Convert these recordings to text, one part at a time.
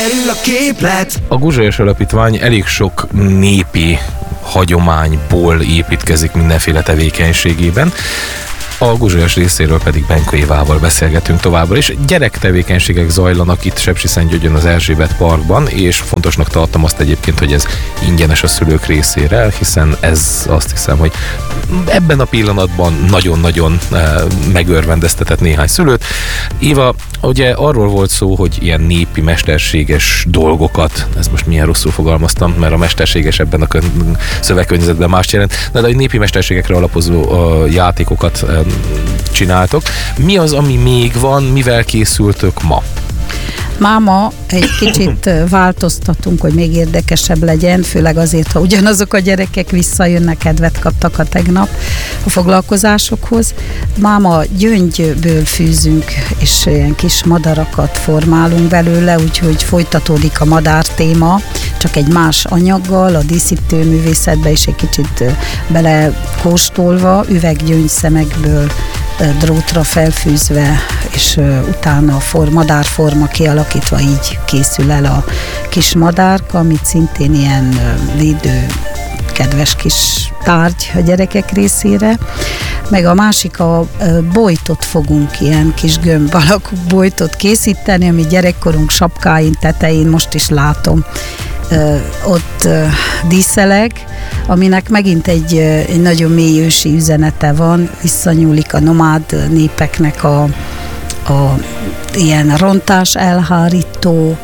felmerül a képlet. A Guzsajos Alapítvány elég sok népi hagyományból építkezik mindenféle tevékenységében. A Guzsajos részéről pedig Benko Évával beszélgetünk továbbra is. Gyerektevékenységek zajlanak itt Sepsiszentgyörgyön az Erzsébet Parkban, és fontosnak tartom azt egyébként, hogy ez ingyenes a szülők részére, hiszen ez azt hiszem, hogy ebben a pillanatban nagyon-nagyon megörvendeztetett néhány szülőt. Éva, ugye arról volt szó, hogy ilyen népi, mesterséges dolgokat, ez most milyen rosszul fogalmaztam, mert a mesterséges ebben a szövegkörnyezetben más jelent, de a népi mesterségekre alapozó játékokat csináltok. Mi az, ami még van, mivel készültök ma? Máma egy kicsit változtatunk, hogy még érdekesebb legyen, főleg azért, ha ugyanazok a gyerekek visszajönnek, kedvet kaptak a tegnap a foglalkozásokhoz. Máma gyöngyből fűzünk, és ilyen kis madarakat formálunk belőle, úgyhogy folytatódik a madár téma, csak egy más anyaggal, a díszítőművészetbe is egy kicsit belekóstolva, üveggyöngyszemekből drótra felfűzve, és utána madárforma kialakítva, így készül el a kis madárka, amit szintén ilyen védő, kedves kis tárgy a gyerekek részére. Meg a másik, a bojtot fogunk, ilyen kis gömb alakú bojtot készíteni, ami gyerekkorunk sapkáin, tetején most is látom, ott díszeleg, aminek megint egy nagyon mély ősi üzenete van, visszanyúlik a nomád népeknek a ilyen rontás elhárító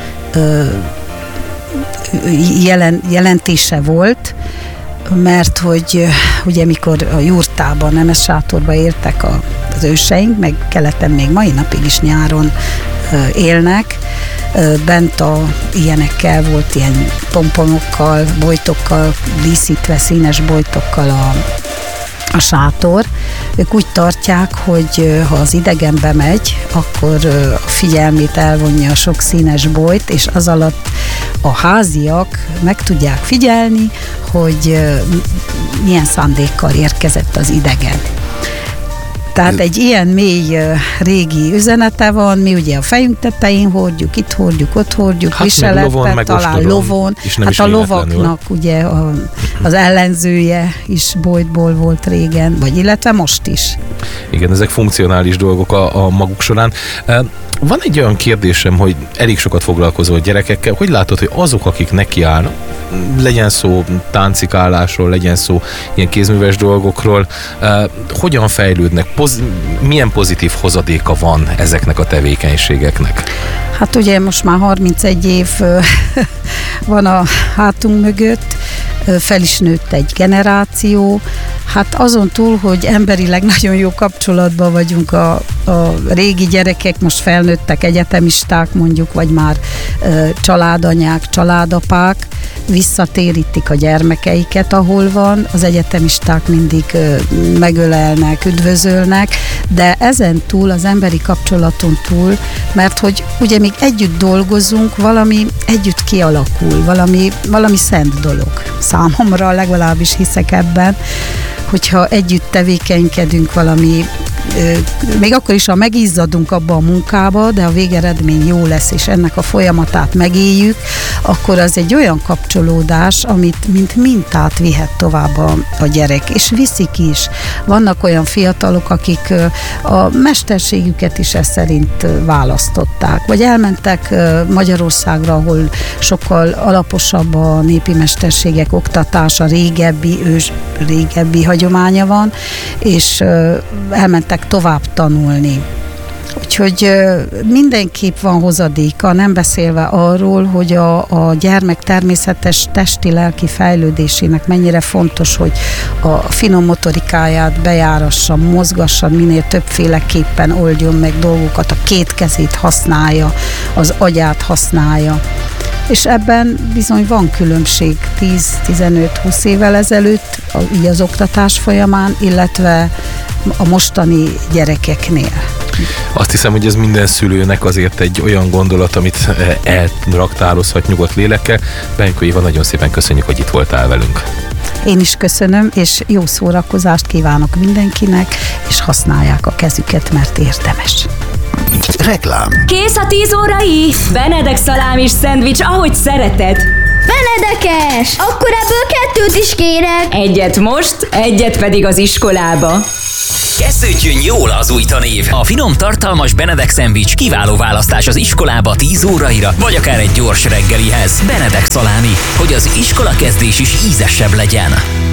jelentése volt, mert hogy ugye mikor a jurtában, nemes sátorba éltek az őseink, meg keleten még mai napig is nyáron élnek, bent ilyenekkel volt, ilyen pomponokkal, bojtokkal díszítve, színes bojtokkal a sátor. Ők úgy tartják, hogy ha az idegen bemegy, akkor a figyelmét elvonja a sok színes bojt, és az alatt a háziak meg tudják figyelni, hogy milyen szándékkal érkezett az idegen. Tehát egy ilyen mély régi üzenete van, mi ugye a fejünk tetején hordjuk, itt hordjuk, ott hordjuk, hát viseletben, talán lovon. Hát a lovaknak ugye az ellenzője is bojtból volt régen, vagy illetve most is. Igen, ezek funkcionális dolgok a maguk során. Van egy olyan kérdésem, hogy elég sokat foglalkozol gyerekekkel, hogy látod, hogy azok, akik nekiállnak, legyen szó táncikálásról, legyen szó ilyen kézműves dolgokról, hogyan fejlődnek, milyen pozitív hozadéka van ezeknek a tevékenységeknek? Hát ugye most már 31 év van a hátunk mögött, fel is nőtt egy generáció, hát azon túl, hogy emberileg nagyon jó kapcsolatban vagyunk a régi gyerekek, most felnőttek egyetemisták mondjuk, vagy már családanyák, családapák, visszatérítik a gyermekeiket, ahol van, az egyetemisták mindig megölelnek, üdvözölnek, de ezen túl, az emberi kapcsolaton túl, mert hogy ugye még együtt dolgozunk, valami együtt kialakul, valami szent dolog. Számomra legalábbis hiszek ebben, hogyha együtt tevékenykedünk valami, még akkor is, ha megizzadunk abba a munkába, de a végeredmény jó lesz, és ennek a folyamatát megéljük, akkor az egy olyan kapcsolódás, amit mint mintát vihet tovább a gyerek, és viszik is. Vannak olyan fiatalok, akik a mesterségüket is ezt szerint választották, vagy elmentek Magyarországra, ahol sokkal alaposabb a népi mesterségek oktatása, régebbi hagyománya van, és elmentek tovább tanulni. Úgyhogy mindenképp van hozadéka, nem beszélve arról, hogy a gyermek természetes testi-lelki fejlődésének mennyire fontos, hogy a finom motorikáját bejárassa, mozgassa, minél többféleképpen oldjon meg dolgokat, a két kezét használja, az agyát használja. És ebben bizony van különbség 10-15-20 évvel ezelőtt, így az oktatás folyamán, illetve a mostani gyerekeknél. Azt hiszem, hogy ez minden szülőnek azért egy olyan gondolat, amit elraktározhat nyugodt lélekkel. Benko Éva, nagyon szépen köszönjük, hogy itt voltál velünk. Én is köszönöm, és jó szórakozást kívánok mindenkinek, és használják a kezüket, mert érdemes. Reklám. Kész a 10 órai? Benedek szalámis szendvics, ahogy szereted. Benedekes! Akkor ebből 2 is kérek. Egyet most, egyet pedig az iskolába. Kezdődjön jól az új tanév. A finom, tartalmas Benedek szendvics kiváló választás az iskolába 10 óraira, vagy akár egy gyors reggelihez. Benedek szalámi, hogy az iskola kezdés is ízesebb legyen.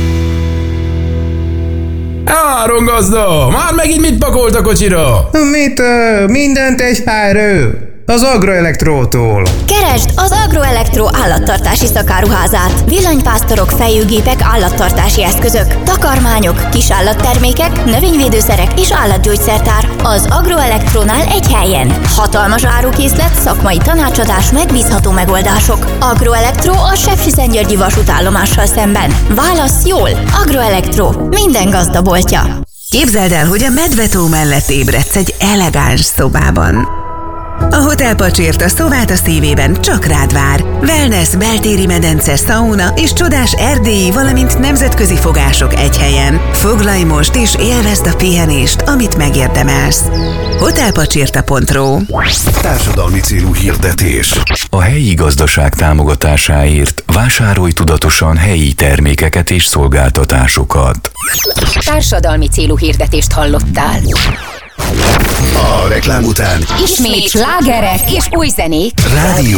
Áron gazda! Már megint mit pakolt a kocsira? Mindent egy helyről. Az Agroelektrótól. Keresd az Agroelektro állattartási szakáruházát. Villanypásztorok, fejőgépek, állattartási eszközök, takarmányok, kisállattermékek, növényvédőszerek és állatgyógyszertár. Az Agroelektrónál egy helyen. Hatalmas árukészlet, szakmai tanácsadás, megbízható megoldások. Agroelektro a Sepsiszentgyörgyi vasútállomással szemben. Válasz jól! Agroelektro. Minden gazdaboltja. Képzeld el, hogy a Medvetó mellett ébredsz egy elegáns szobában. A Hotel Pacsirta szobát a szívében csak rád vár. Wellness, beltéri medence, szauna és csodás erdélyi, valamint nemzetközi fogások egy helyen. Foglalj most és élvezd a pihenést, amit megérdemelsz. Hotelpacsirta.ro. Társadalmi célú hirdetés. A helyi gazdaság támogatásáért vásárolj tudatosan helyi termékeket és szolgáltatásokat. Társadalmi célú hirdetést hallottál. A reklám után Ismét slágerek és új zenék. Rádió